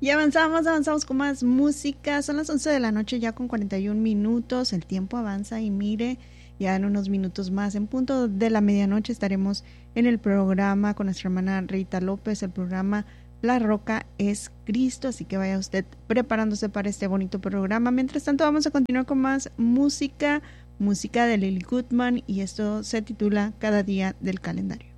Y avanzamos con más música. Son las 11 de la noche ya con 41 minutos. El tiempo avanza y mire, ya en unos minutos más, en punto de la medianoche, estaremos en el programa con nuestra hermana Rita López, el programa La Roca es Cristo. Así que vaya usted preparándose para este bonito programa. Mientras tanto, vamos a continuar con más música de Lily Goodman, y esto se titula Cada día del calendario.